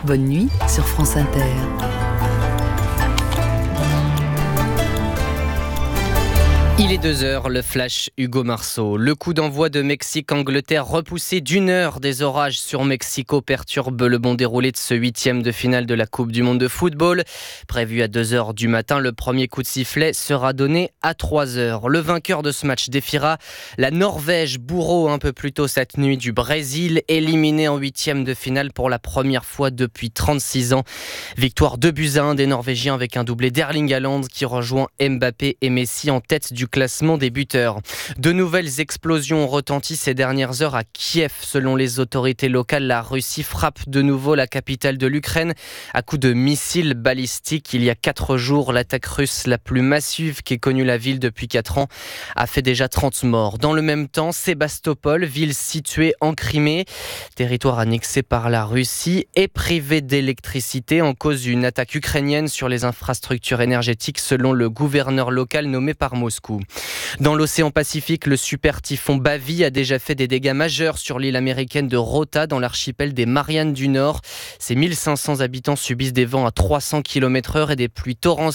Bonne nuit sur France Inter. Il est 2h, le flash Hugo Marceau. Le coup d'envoi de Mexique-Angleterre repoussé d'1 heure. Des orages sur Mexico perturbent le bon déroulé de ce 8e de finale de la Coupe du Monde de football. Prévu à 2h du matin, le premier coup de sifflet sera donné à 3h. Le vainqueur de ce match défiera la Norvège, bourreau un peu plus tôt cette nuit du Brésil, éliminé en 8e de finale pour la première fois depuis 36 ans. Victoire 2-1 des Norvégiens avec un doublé d'Erling Haaland qui rejoint Mbappé et Messi en tête du classement des buteurs. De nouvelles explosions ont retenti ces dernières heures à Kiev. Selon les autorités locales, la Russie frappe de nouveau la capitale de l'Ukraine à coups de missiles balistiques. Il y a 4 jours, l'attaque russe la plus massive qu'ait connue la ville depuis 4 ans a fait déjà 30 morts. Dans le même temps, Sébastopol, ville située en Crimée, territoire annexé par la Russie, est privée d'électricité en cause d'une attaque ukrainienne sur les infrastructures énergétiques selon le gouverneur local nommé par Moscou. Dans l'océan Pacifique, le super typhon Bavi a déjà fait des dégâts majeurs sur l'île américaine de Rota dans l'archipel des Mariannes du Nord. Ses 1500 habitants subissent des vents à 300 km/h et des pluies torrentielles